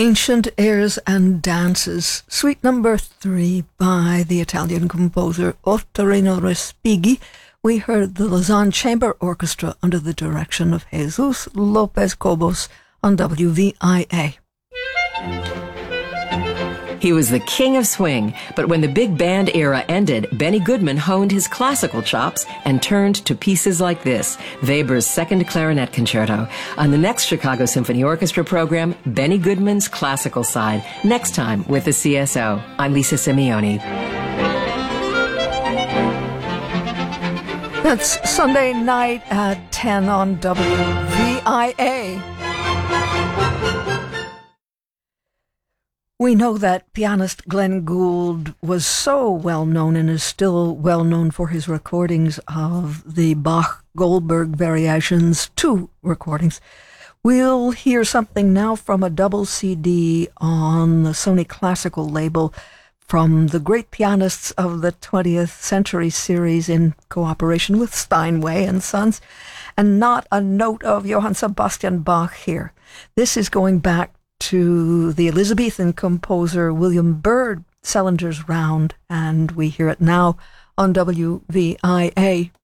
Ancient Airs and Dances, Suite number 3 by the Italian composer Ottorino Respighi. We heard the Lausanne Chamber Orchestra under the direction of Jesus Lopez Cobos on WVIA. He was the king of swing, but when the big band era ended, Benny Goodman honed his classical chops and turned to pieces like this, Weber's Second Clarinet Concerto. On the next Chicago Symphony Orchestra program, Benny Goodman's classical side, next time with the CSO. I'm Lisa Simeoni. That's Sunday night at 10 on WVIA. We know that pianist Glenn Gould was so well known and is still well known for his recordings of the Bach-Goldberg variations, 2 recordings. We'll hear something now from a double CD on the Sony Classical label from the great pianists of the 20th Century series in cooperation with Steinway and Sons, and not a note of Johann Sebastian Bach here. This is going back to the Elizabethan composer William Byrd, Selinger's Round, and we hear it now on WVIA.